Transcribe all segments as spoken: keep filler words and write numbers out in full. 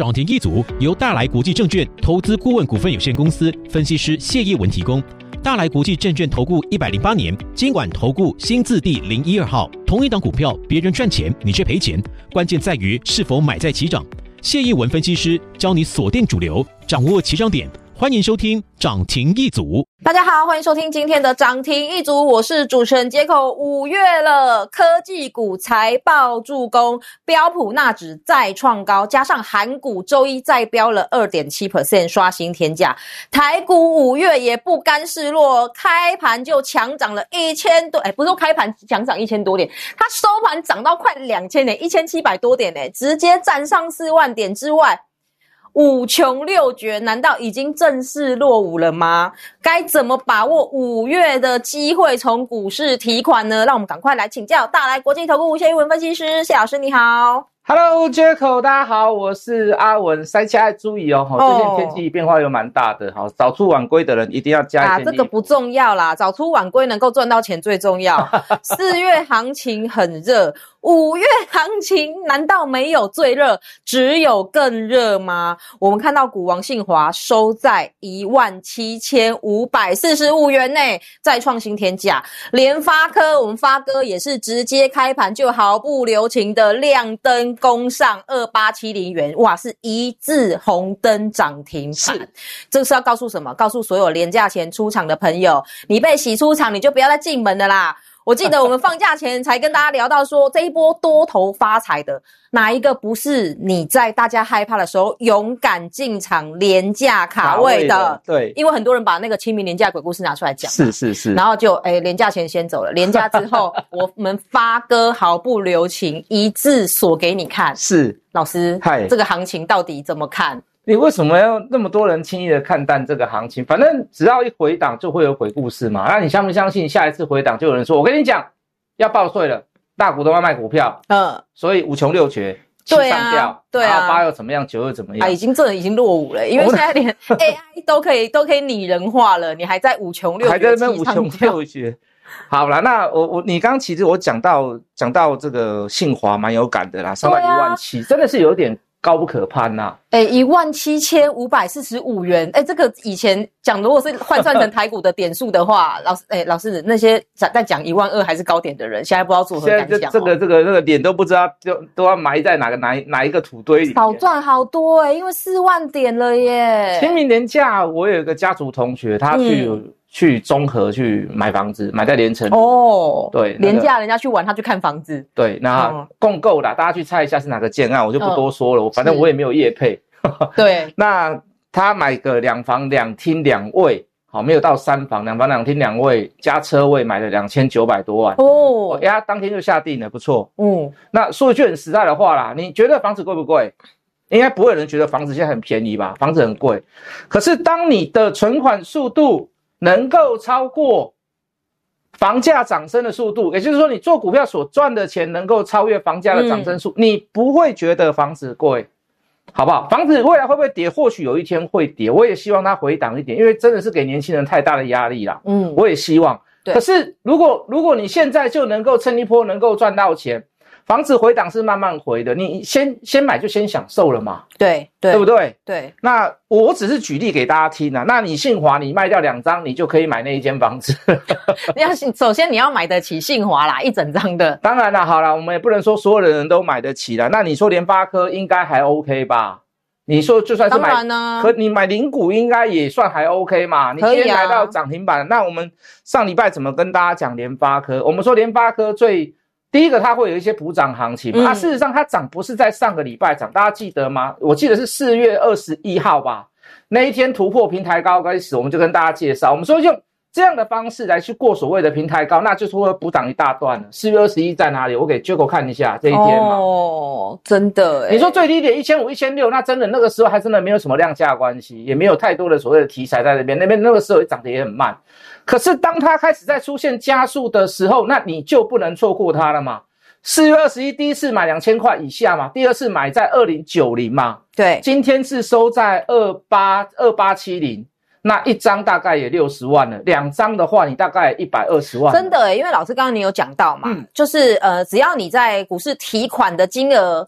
涨停一族由大来国际证券投资顾问股份有限公司分析师谢业文提供。大来国际证券投顾一百零八年金管投顾新字第零一二号。同一档股票，别人赚钱，你却赔钱，关键在于是否买在起涨。谢业文分析师教你锁定主流，掌握起涨点。欢迎收听涨停一族。 大家好，欢迎收听今天的涨停一族，我是主持人街口。五月了，科技股财报助攻，标普纳指再创高，加上韩股周一再飙了 百分之二点七， 刷新天价。台股五月也不甘示弱，开盘就强涨了一千多，哎，不是说开盘强涨一千多点，它收盘涨到快两千点，一千七百多点，哎，直接站上四万点之外。五穷六绝，难道已经正式落伍了吗？该怎么把握五月的机会从股市提款呢？让我们赶快来请教大来国际投顾谢一文分析师，谢老师你好。 Hello， 街口大家好，我是阿文。塞车要注意哦，最近天气变化又蛮大的，好，早出晚归的人一定要加一件衣服。啊，这个不重要啦，早出晚归能够赚到钱最重要。四月行情很热，五月行情难道没有最热，只有更热吗？我们看到股王信华收在一万七千五百四十五元内，再创新天价。联发科，我们发哥也是直接开盘就毫不留情的亮灯攻上二八七零元，哇，是一字红灯涨停板。是，这个是要告诉什么？告诉所有连假前出场的朋友，你被洗出场，你就不要再进门了啦。我记得我们放假前才跟大家聊到说，这一波多头发财的哪一个不是你在大家害怕的时候勇敢进场廉价卡位的？ 对， 因为很多人把那个清明廉价鬼故事拿出来讲， 是是是， 然后就诶廉价前先走了，廉价之后我们发哥毫不留情一字锁给你看。 是， 老师，嗨，这个行情到底怎么看？ 你为什么要那么多人轻易的看淡这个行情？反正只要一回档就会有鬼故事嘛。那你相不相信下一次回档就有人说，我跟你讲要报税了，大股东要卖股票，嗯，所以五穷六绝，七上吊，对啊，八又怎么样，九又怎么样？ 啊，已经真的已经落伍了，因为现在连 A I 都可以都可以拟人化了，你还在五穷六绝， 还在那边五穷六绝。好啦，那我我你刚刚其实我讲到讲到这个信华蛮有感的啦，上到一万七，真的是有点高不可攀呐、啊！ 哎、欸，一万七千五百四十五元，哎、欸，这个以前讲，如果是换算成台股的点数的话，老师，哎、欸，老师那些在讲一万二还是高点的人，现在不知道作何感想、哦。 这个这个这个脸都不知道，就都要埋在哪个哪哪一个土堆里。 少赚好多哎、欸，因为四万点了耶。 清明年假，我有一个家族同学，他去、嗯。去中和去买房子，买在连城哦， 对， 廉价人家去玩，他去看房子， 对，那、嗯、共购啦，大家去猜一下是哪个建案，我就不多说了，嗯、反正我也没有业配。 对， 那他买个两房两厅两卫，好，没有到三房，两房两厅两卫加车位，买了两千九百多万哦，哎，他当天就下定了，不错。嗯，那说一句很实在的话啦，你觉得房子贵不贵？应该不会有人觉得房子现在很便宜吧？房子很贵，可是当你的存款速度能够超过房价涨升的速度，也就是说你做股票所赚的钱能够超越房价的涨升速、嗯、你不会觉得房子贵，好不好？房子未来会不会跌？或许有一天会跌，我也希望它回档一点，因为真的是给年轻人太大的压力啦。嗯，我也希望。可是如果如果你现在就能够趁一波能够赚到钱，房子回档是慢慢回的，你先先买就先享受了嘛， 对对， 对不对？ 对。 那我只是举例给大家听啊。那你信华，你卖掉两张，你就可以买那一间房子。 你要首先你要买得起信华啦，一整张的。 当然啦，好啦，我们也不能说所有的人都买得起啦。那你说联发科应该还 OK 吧？你说就算是买， 当然呢， 可你买零股应该也算还 OK 嘛？你今天来到涨停板、啊，那我们上礼拜怎么跟大家讲联发科？我们说联发科最。第一个，它会有一些补涨行情嘛、嗯、啊，事实上它涨不是在上个礼拜涨，大家记得吗？我记得是四月二十一号吧，那一天突破平台高开始，我们就跟大家介绍，我们说用这样的方式来去过所谓的平台高，那就是会补涨一大段了。四月二十一在哪里？我给 Jaco 看一下这一天嘛。 哦，真的耶。 你说最低点一千五、一千六，那真的那个时候还真的没有什么量价关系，也没有太多的所谓的题材在那边，那边那个时候涨得也很慢。可是当它开始在出现加速的时候，那你就不能错过它了嘛。四月二十一第一次买两千块以下嘛，第二次买在二零九零嘛。 对， 今天是收在二八二八七零，那一张大概也六十万了，两张的话你大概一百二十万。 真的耶，因为老师刚刚你有讲到嘛，嗯、就是呃只要你在股市提款的金额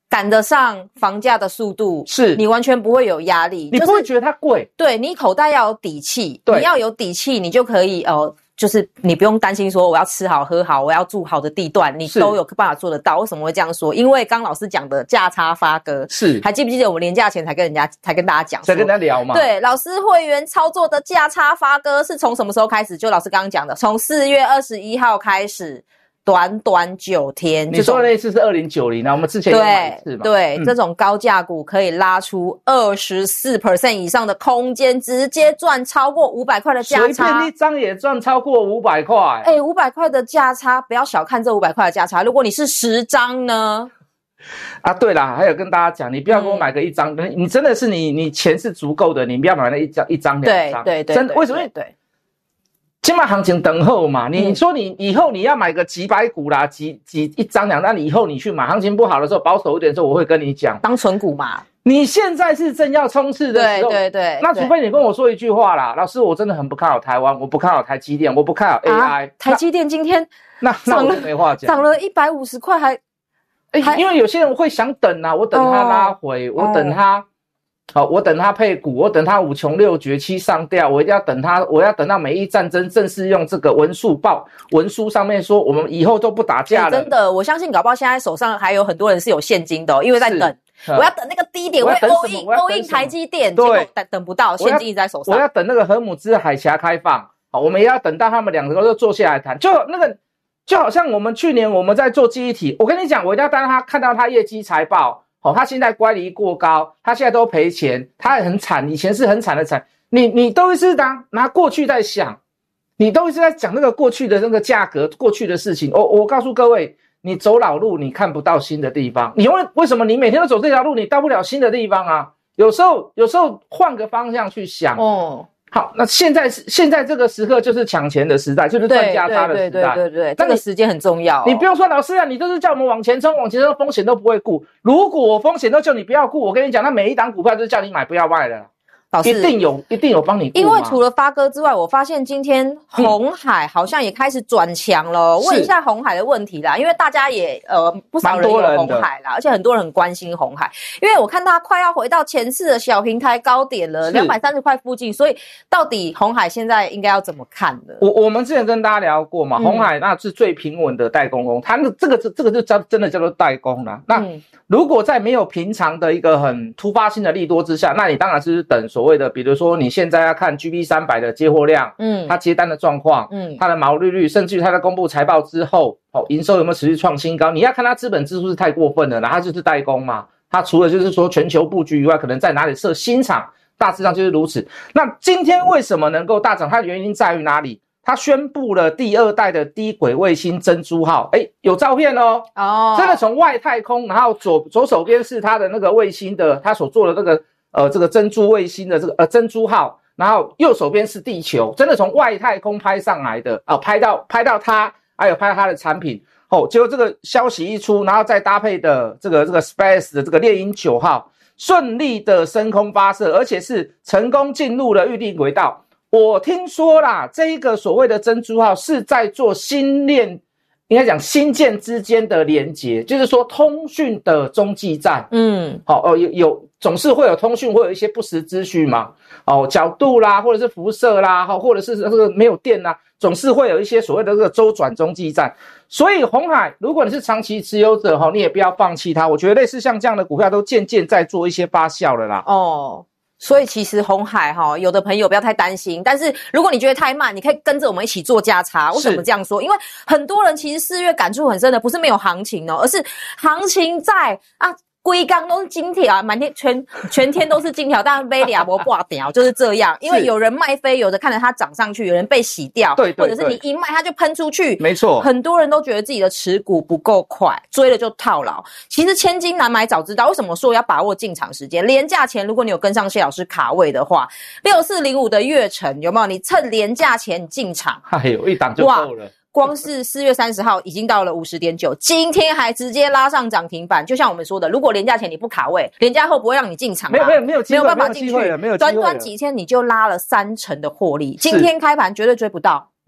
赶得上房价的速度， 是你完全不会有压力， 你不会觉得它贵， 就是、对你口袋要有底气， 对， 你要有底气，你就可以呃。就是你不用担心说我要吃好喝好，我要住好的地段，你都有办法做得到。为什么会这样说？因为刚老师讲的价差发割， 是还记不记得我们连假前才跟人家才跟大家讲， 才跟大家聊嘛？ 对，老师会员操作的价差发割是从什么时候开始？就老师刚刚讲的，从四月二十一号开始。短短九天， 你说的那次是二零九零啊，我们之前有买一次嘛？ 对，对、嗯，这种高价股可以拉出 百分之二十四 以上的空间，直接赚超过五百块的价差， 随便一张也赚超过五百块。 哎、欸，五百块的价差，不要小看这五百块的价差。如果你是十张呢？ 啊，对啦，还有跟大家讲，你不要给我买个一张、嗯，你真的是你你钱是足够的，你不要买那一张一张两张， 对对对， 真的为什么？ 对。对现在行情等候嘛，你说你以后你要买个几百股啦，几几一张两张，你以后你去买，行情不好的时候，保守一点的时候，我会跟你讲， 当存股嘛。 你现在是正要冲刺的时候， 对对对， 那除非你跟我说一句话啦，老师，我真的很不看好台湾，我不看好台积电，我不看好 A I、啊。 台积电今天那那我就没话讲， 涨了一百五十块还， 欸、因为有些人会想等啊，我等它拉回，哦、我等它。哦好，我等它配股，我等它五穷六绝七上吊，我一定要等它，我要等到美伊战争正式用这个文书报文书上面说，我们以后都不打架了。 欸、真的，我相信搞不好现在手上还有很多人是有现金的、哦，因为在等，我要等那个低点，我要 all in all in 台积电，结果等等不到，现金一直在手上。 我要等那个荷姆兹海峡开放，好，我们也要等到他们两个都坐下来谈，就那个就好像我们去年我们在做记忆体，我跟你讲，我一定要当他看到他业绩财报。好、哦，他现在乖离过高，他现在都赔钱，他也很惨，以前是很惨的惨。你你都是拿拿过去在想，你都是在讲那个过去的那个价格，过去的事情。我、哦、我告诉各位，你走老路，你看不到新的地方。你永远为什么你每天都走这条路，你到不了新的地方啊？有时候有时候换个方向去想哦。好，那现在现在这个时刻就是抢钱的时代，就是赚价差的时代。 对对对对对，这个时间很重要、哦。 你不用说老师啊，你都是叫我们往前冲，往前冲，风险都不会顾。如果我风险都叫你不要顾，我跟你讲，那每一档股票都是叫你买不要卖的。老师一定有，一定有帮你顾。 因为除了发哥之外，我发现今天鸿海好像也开始转强了、嗯。问一下鸿海的问题啦，因为大家也呃不少人有鸿海啦，而且很多人很关心鸿海，因为我看它快要回到前次的小平台高点了，两百三十块附近，所以到底鸿海现在应该要怎么看呢？ 我我们之前跟大家聊过嘛，鸿、嗯、海那是最平稳的代工工，它这个这个就叫真的叫做代工啦。那、嗯、如果在没有平常的一个很突发性的利多之下，那你当然是等所谓的，比如说你现在要看 G B 三百 的接货量，嗯，它接单的状况，嗯，它的毛利率，甚至于它在公布财报之后，哦，营收有没有持续创新高？你要看它资本支出是太过分了，然后它就是代工嘛，它除了就是说全球布局以外，可能在哪里设新厂，大致上就是如此。那今天为什么能够大涨？它的原因在于哪里？它宣布了第二代的低轨卫星珍珠号，诶，有照片哦，哦，真的从外太空，然后左左手边是它的那个卫星的，它所做的那个。呃，这个珍珠卫星的这个呃珍珠号，然后右手边是地球，真的从外太空拍上来的啊、呃，拍到拍到它，还有拍到它的产品。哦，结果这个消息一出，然后再搭配的这个这个 Space 的这个猎鹰九号顺利的升空发射，而且是成功进入了预定轨道。我听说啦，这一个所谓的珍珠号是在做星链。应该讲星舰之间的连结，就是说通讯的中继站。嗯，好、哦、哦，有有总是会有通讯，会有一些不实资讯嘛。哦，角度啦，或者是辐射啦，或者是这个没有电啦，总是会有一些所谓的这个周转中继站。所以鸿海，如果你是长期持有者哈，你也不要放弃它。我觉得类似像这样的股票都渐渐在做一些发酵了啦。 哦。所以其实鸿海哈，有的朋友不要太担心，但是如果你觉得太慢，你可以跟着我们一起做价差。为什么这样说？因为很多人其实四月感触很深的，不是没有行情哦，而是行情在啊。规缸都是金条啊，满天全全天都是金条，但是飞俩波挂掉，就是这样。因为有人卖飞，有的看着它涨上去，有人被洗掉， 对对对， 或者是你一卖它就喷出去， 没错。 很多人都觉得自己的持股不够快，追了就套牢。其实千金难买早知道，为什么说要把握进场时间？连假前如果你有跟上谢老师卡位的话，六四零五的月成有没有？你趁连假前进场， 哎呦，一档就够了。 光是四月三十号已经到了 五十点九， 今天还直接拉上涨停板。就像我们说的，如果连假前你不卡位，连假后不会让你进场， 没有没有没有机会， 没有办法进去， 没有机会了，没有机会了。 短短几天你就拉了三成的获利，今天开盘绝对追不到。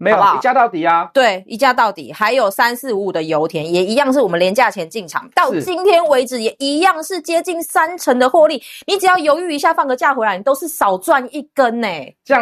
没有， 好不好一价到底啊。 对，一价到底。还有三四五五的油田也一样是我们连价前进场，到是今天为止也一样是接近三成的获利。你只要犹豫一下放个假回来，你都是少赚一根呢、欸。 这样